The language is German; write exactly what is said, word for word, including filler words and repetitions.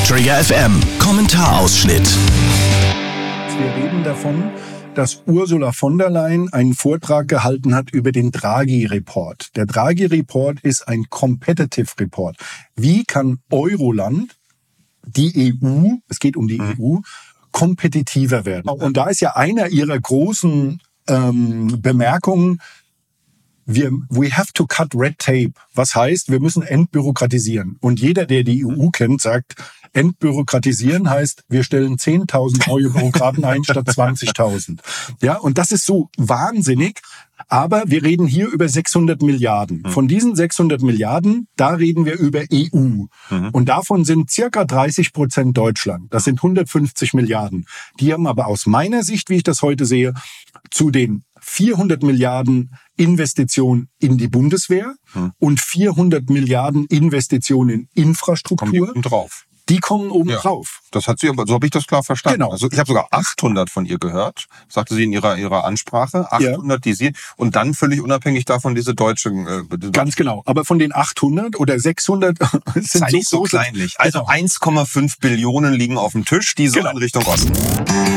Trigger F M Kommentarausschnitt. Wir reden davon, dass Ursula von der Leyen einen Vortrag gehalten hat über den Draghi-Report. Der Draghi-Report ist ein Competitive Report. Wie kann Euroland, die E U, es geht um die mhm. E U, kompetitiver werden? Und da ist ja einer ihrer großen ähm, Bemerkungen, wir, we have to cut red tape. Was heißt, wir müssen entbürokratisieren. Und jeder, der die E U kennt, sagt, entbürokratisieren heißt, wir stellen zehntausend neue Bürokraten ein statt zwanzigtausend. Ja, und das ist so wahnsinnig. Aber wir reden hier über sechshundert Milliarden. Von diesen sechshundert Milliarden, da reden wir über E U. Mhm. Und davon sind circa dreißig Prozent Deutschland. Das sind hundertfünfzig Milliarden. Die haben aber aus meiner Sicht, wie ich das heute sehe, zu den vierhundert Milliarden Investitionen in die Bundeswehr hm. und vierhundert Milliarden Investitionen in Infrastruktur. Kommen die oben drauf. Die kommen oben ja, drauf. Das hat sie, so habe ich das klar verstanden. Genau. Also ich habe sogar achthundert von ihr gehört, sagte sie in ihrer ihrer Ansprache. achthundert, ja. die sie und dann völlig unabhängig davon diese deutschen. Äh, diese Ganz genau. Aber von den achthundert oder sechshundert sind sei so, nicht so kleinlich. Also genau. eins Komma fünf Billionen liegen auf dem Tisch, die sollen genau. in Richtung Osten.